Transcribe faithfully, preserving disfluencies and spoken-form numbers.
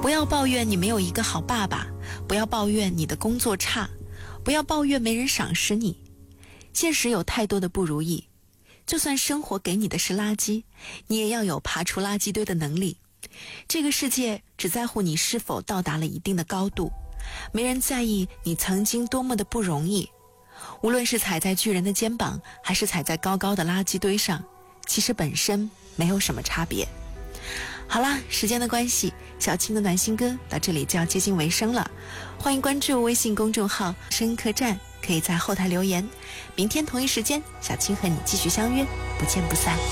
不要抱怨你没有一个好爸爸，不要抱怨你的工作差，不要抱怨没人赏识你。现实有太多的不如意，就算生活给你的是垃圾，你也要有爬出垃圾堆的能力。这个世界只在乎你是否到达了一定的高度，没人在意你曾经多么的不容易。无论是踩在巨人的肩膀，还是踩在高高的垃圾堆上，其实本身没有什么差别。好啦，时间的关系，小青的暖心歌到这里就要接近尾声了。欢迎关注微信公众号声音客栈，可以在后台留言。明天同一时间，小青和你继续相约，不见不散。